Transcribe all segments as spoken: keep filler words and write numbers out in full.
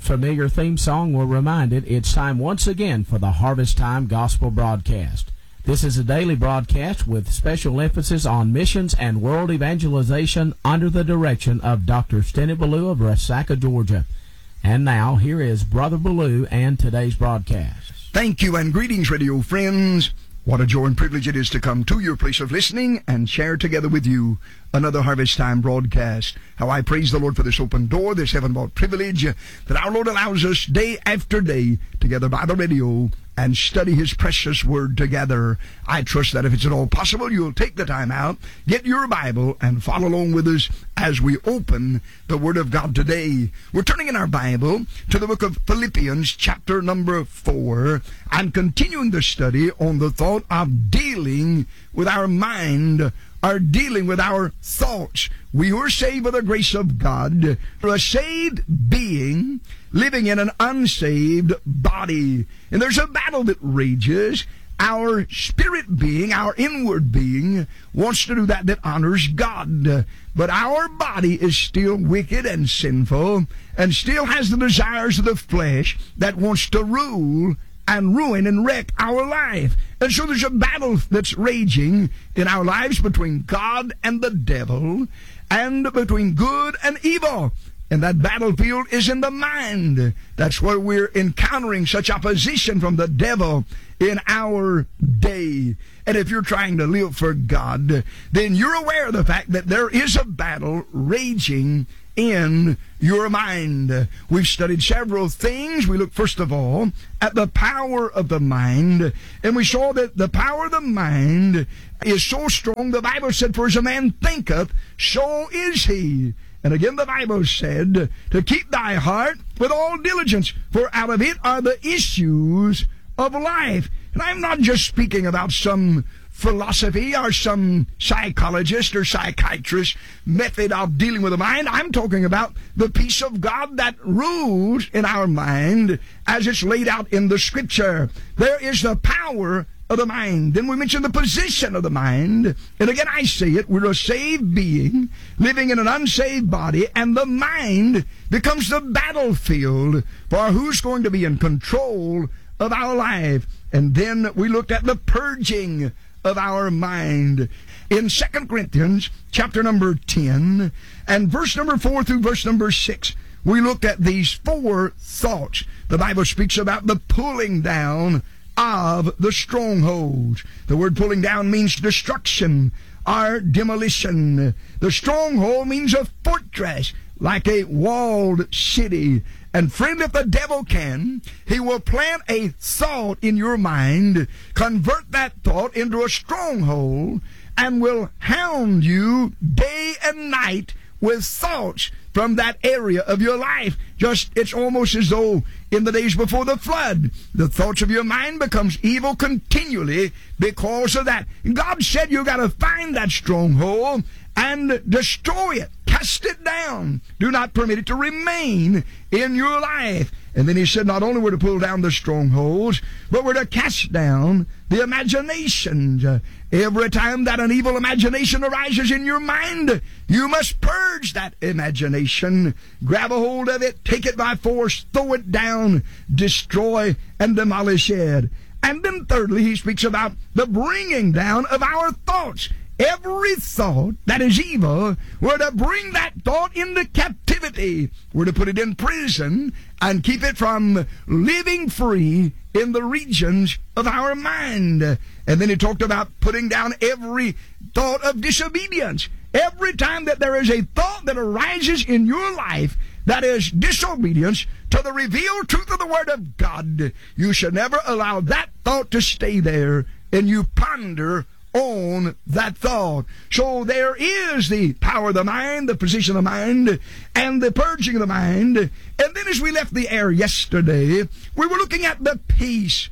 that familiar theme song, we're reminded it's time once again for the Harvest Time Gospel Broadcast. This is a daily broadcast with special emphasis on missions and world evangelization under the direction of Doctor Steny Ballou of Resaca, Georgia. And now, here is Brother Ballou and today's broadcast. Thank you and greetings, radio friends. What a joy and privilege it is to come to your place of listening and share together with you another Harvest Time broadcast. How I praise the Lord for this open door, this heaven-brought privilege that our Lord allows us day after day together by the radio and study His precious Word together. I trust that if it's at all possible, you'll take the time out, get your Bible, and follow along with us as we open the Word of God today. We're turning in our Bible to the book of Philippians, chapter number four, and continuing the study on the thought of dealing with our mind, are dealing with our thoughts. We were saved by the grace of God. We're a saved being living in an unsaved body. And there's a battle that rages. Our spirit being, our inward being, wants to do that that honors God. But our body is still wicked and sinful and still has the desires of the flesh that wants to rule and ruin and wreck our life. And so there's a battle that's raging in our lives between God and the devil and between good and evil. And that battlefield is in the mind. That's where we're encountering such opposition from the devil in our day. And if you're trying to live for God, then you're aware of the fact that there is a battle raging in your mind. We've studied several things. We looked first of all at the power of the mind, and we saw that the power of the mind is so strong. The Bible said, "For as a man thinketh, so is he." And again the Bible said to keep thy heart with all diligence, for out of it are the issues of life. And I'm not just speaking about some philosophy or some psychologist or psychiatrist method of dealing with the mind. I'm talking about the peace of God that rules in our mind as it's laid out in the Scripture. There is the power of the mind. Then we mentioned the position of the mind. And again, I say it, we're a saved being living in an unsaved body, and the mind becomes the battlefield for who's going to be in control of our life. And then we looked at the purging of our mind. In Second Corinthians chapter number ten and verse number four through verse number six, we looked at these four thoughts. The Bible speaks about the pulling down of the strongholds. The word pulling down means destruction or demolition. The stronghold means a fortress, like a walled city. And friend, if the devil can, he will plant a thought in your mind, convert that thought into a stronghold, and will hound you day and night with thoughts from that area of your life. Just, it's almost as though in the days before the flood, the thoughts of your mind becomes evil continually because of that. God said you got to find that stronghold and destroy it. Cast it down. Do not permit it to remain in your life. And then he said not only we're to pull down the strongholds, but we're to cast down the imaginations. Uh, every time that an evil imagination arises in your mind, you must purge that imagination. Grab a hold of it, take it by force, throw it down, destroy and demolish it. And then thirdly, he speaks about the bringing down of our thoughts. Every thought that is evil, we're to bring that thought into captivity. We're to put it in prison and keep it from living free in the regions of our mind. And then he talked about putting down every thought of disobedience. Every time that there is a thought that arises in your life that is disobedience to the revealed truth of the Word of God, you should never allow that thought to stay there, and you ponder on that thought. So there is the power of the mind, the position of the mind, and the purging of the mind. And then as we left the air yesterday, we were looking at the peace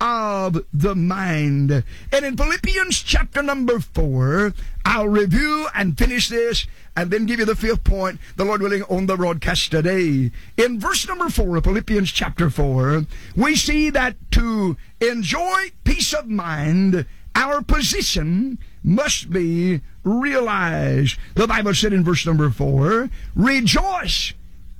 of the mind. And in Philippians chapter number four, I'll review and finish this and then give you the fifth point, the Lord willing, on the broadcast today. In verse number four of Philippians chapter four, we see that to enjoy peace of mind, our position must be realized. The Bible said in verse number four, rejoice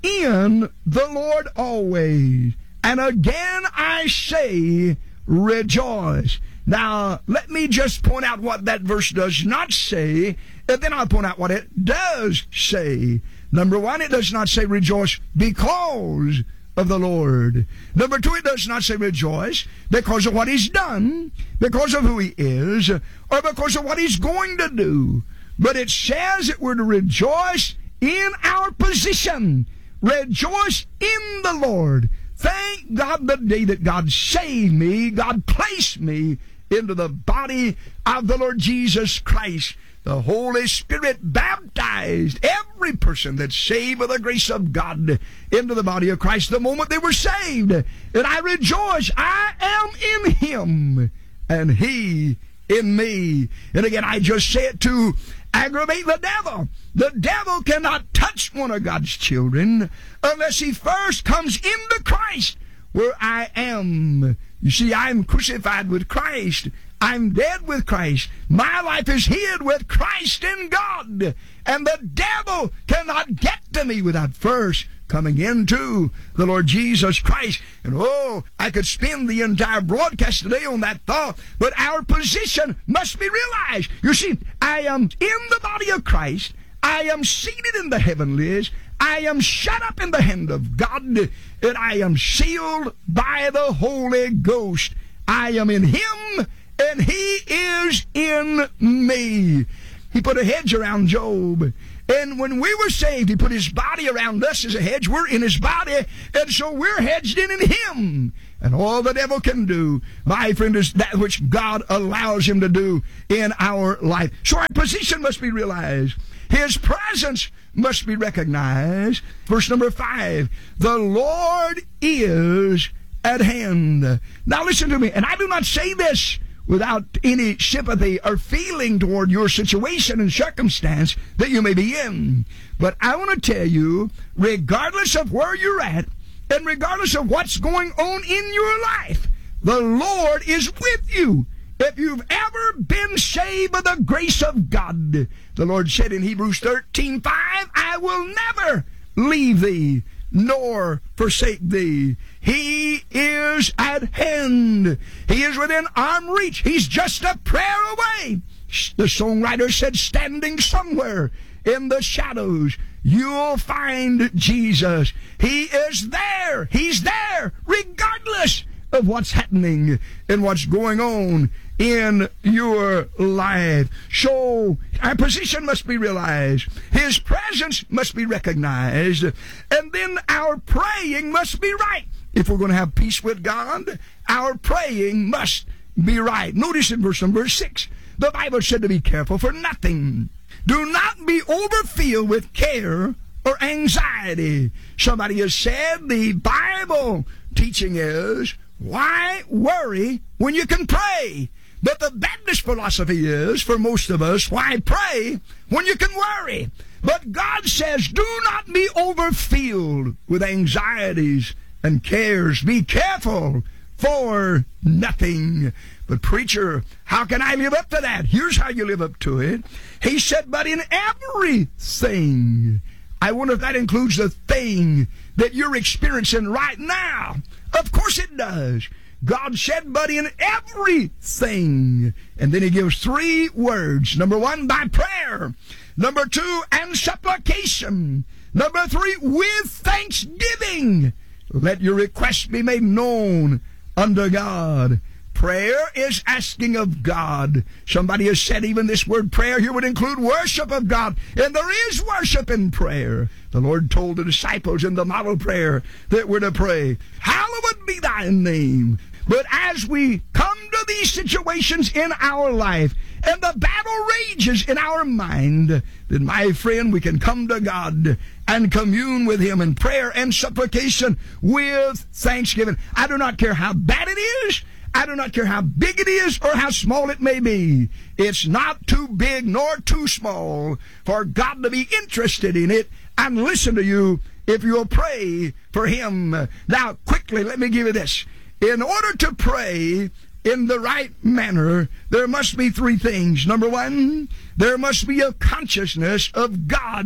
in the Lord always. And again I say, rejoice. Now, let me just point out what that verse does not say, and then I'll point out what it does say. Number one, it does not say rejoice because of the Lord. Number two, it does not say rejoice because of what He's done, because of who He is, or because of what He's going to do. But it says that we're to rejoice in our position. Rejoice in the Lord. Thank God the day that God saved me, God placed me into the body of the Lord Jesus Christ. The Holy Spirit baptized every person that's saved by the grace of God into the body of Christ the moment they were saved. And I rejoice. I am in Him and He in me. And again, I just say it to aggravate the devil. The devil cannot touch one of God's children unless he first comes into Christ, where I am. You see, I'm crucified with Christ. I'm dead with Christ. My life is hid with Christ in God. And the devil cannot get to me without first coming into the Lord Jesus Christ. And oh, I could spend the entire broadcast today on that thought, but our position must be realized. You see, I am in the body of Christ. I am seated in the heavenlies. I am shut up in the hand of God, and I am sealed by the Holy Ghost. I am in Him, and He is in me. He put a hedge around Job. And when we were saved, He put His body around us as a hedge. We're in His body, and so we're hedged in in Him. And all the devil can do, my friend, is that which God allows him to do in our life. So our position must be realized. His presence must be recognized. Verse number five, the Lord is at hand. Now listen to me, and I do not say this without any sympathy or feeling toward your situation and circumstance that you may be in. But I want to tell you, regardless of where you're at, and regardless of what's going on in your life, the Lord is with you. If you've ever been saved by the grace of God, the Lord said in Hebrews thirteen five, I will never leave thee nor forsake thee. He is at hand. He is within arm reach. He's just a prayer away. The songwriter said, standing somewhere in the shadows, you'll find Jesus. He is there. He's there, regardless of what's happening and what's going on in your life. So our position must be realized. His presence must be recognized. And then our praying must be right. If we're going to have peace with God, our praying must be right. Notice in verse number six, the Bible said to be careful for nothing. Do not be overfilled with care or anxiety. Somebody has said the Bible teaching is, why worry when you can pray? But the Baptist philosophy is, for most of us, why pray when you can worry? But God says, do not be overfilled with anxieties and cares. Be careful for nothing. But preacher, how can I live up to that? Here's how you live up to it. He said, but in everything. I wonder if that includes the thing that you're experiencing right now. Of course it does. God said, but in everything. And then He gives three words. Number one, by prayer. Number two, and supplication. Number three, with thanksgiving. Let your requests be made known unto God. Prayer is asking of God. Somebody has said even this word prayer here would include worship of God. And there is worship in prayer. The Lord told the disciples in the model prayer that we're to pray, hallowed be thy name. But as we come to these situations in our life, and the battle rages in our mind, then my friend, we can come to God and commune with Him in prayer and supplication with thanksgiving. I do not care how bad it is. I do not care how big it is or how small it may be. It's not too big nor too small for God to be interested in it and listen to you if you'll pray for Him. Now, quickly, let me give you this. In order to pray in the right manner, there must be three things. Number one, there must be a consciousness of God's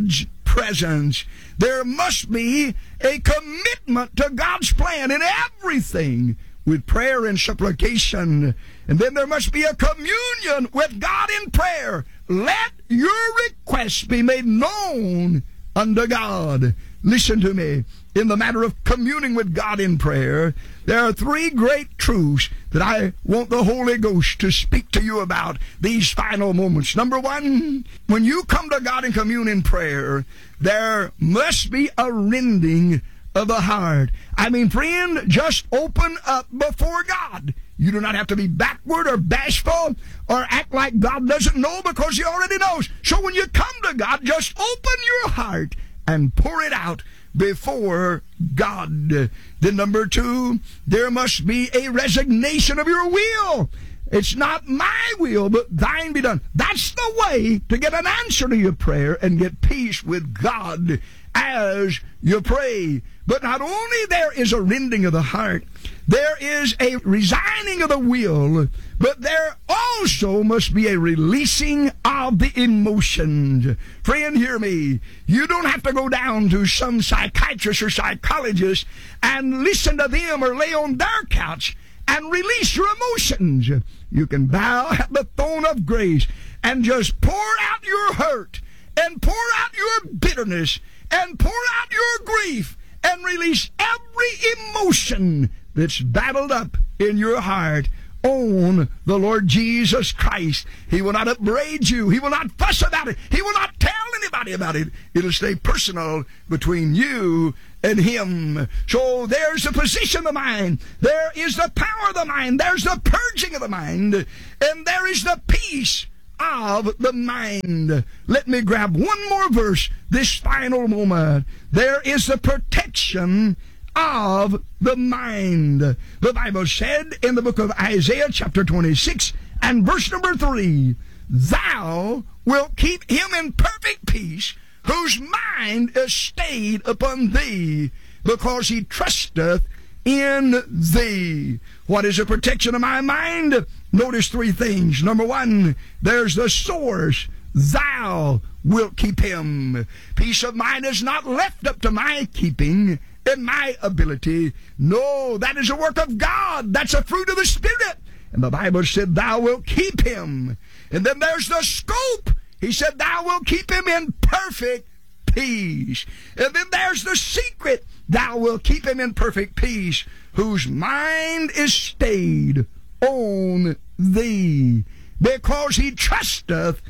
presence. There must be a commitment to God's plan in everything with prayer and supplication. And then there must be a communion with God in prayer. Let your requests be made known unto God. Listen to me. In the matter of communing with God in prayer, there are three great truths that I want the Holy Ghost to speak to you about these final moments. Number one, when you come to God and commune in prayer, there must be a rending of the heart. I mean, friend, just open up before God. You do not have to be backward or bashful or act like God doesn't know, because He already knows. So when you come to God, just open your heart and pour it out before God. Then number two, there must be a resignation of your will. It's not my will, but thine be done. That's the way to get an answer to your prayer and get peace with God as you pray. But not only there is a rending of the heart, there is a resigning of the will, but there also must be a releasing of the emotions. Friend, hear me. You don't have to go down to some psychiatrist or psychologist and listen to them or lay on their couch and release your emotions. You can bow at the throne of grace and just pour out your hurt and pour out your bitterness and pour out your grief and release every emotion that's battled up in your heart on the Lord Jesus Christ. He will not upbraid you. He will not fuss about it. He will not tell anybody about it. It'll stay personal between you and Him. So there's the position of the mind. There is the power of the mind. There's the purging of the mind. And there is the peace of the mind. Let me grab one more verse this final moment. There is the protection of the mind. The Bible said in the book of Isaiah chapter twenty-six and verse number three, Thou wilt keep him in perfect peace whose mind is stayed upon thee, because he trusteth in thee. What is the protection of my mind? Notice three things. Number one, there's the source. Thou wilt keep him. Peace of mind is not left up to my keeping and my ability. No, that is a work of God. That's a fruit of the Spirit. And the Bible said, Thou wilt keep him. And then there's the scope. He said, Thou wilt keep him in perfect peace. And then there's the secret. Thou wilt keep him in perfect peace, whose mind is stayed on thee, because he trusteth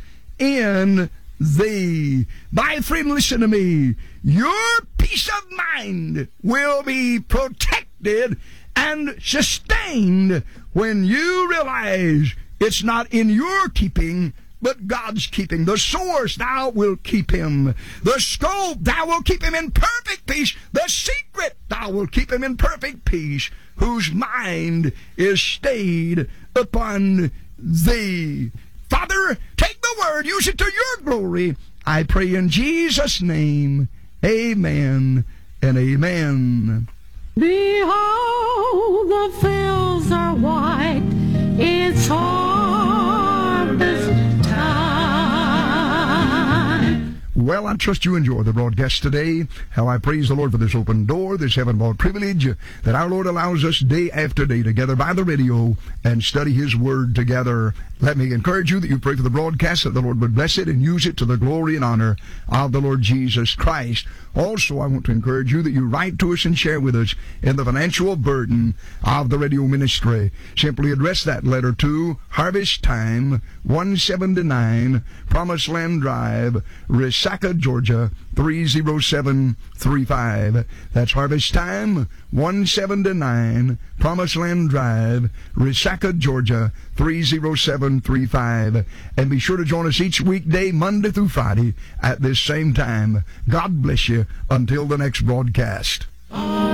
in thee. My friend, listen to me. Your peace of mind will be protected and sustained when you realize it's not in your keeping, but God's keeping. The source, thou wilt keep him. The scope, thou wilt keep him in perfect peace. The secret, thou wilt keep him in perfect peace, whose mind is stayed upon thee. Father, take the word, use it to your glory. I pray in Jesus' name. Amen and amen. Behold, the fields are white. It's harvest time. Well, I trust you enjoy the broadcast today. How I praise the Lord for this open door, this heaven-born privilege that our Lord allows us day after day to gather by the radio and study His Word together. Let me encourage you that you pray for the broadcast, that the Lord would bless it and use it to the glory and honor of the Lord Jesus Christ. Also, I want to encourage you that you write to us and share with us in the financial burden of the radio ministry. Simply address that letter to Harvest Time, one seventy-nine Promised Land Drive, Resaca, Georgia, three oh seven three five. That's Harvest Time, one seventy-nine Promised Land Drive, Resaca, Georgia, three oh seven three five. And be sure to join us each weekday, Monday through Friday, at this same time. God bless you until the next broadcast.